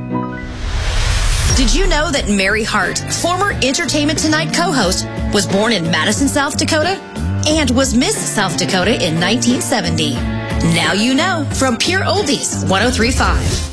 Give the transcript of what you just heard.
Did you know that Mary Hart, former Entertainment Tonight co-host, was born in Madison, South Dakota, and was Miss South Dakota in 1970? Now you know from Pure Oldies 103.5.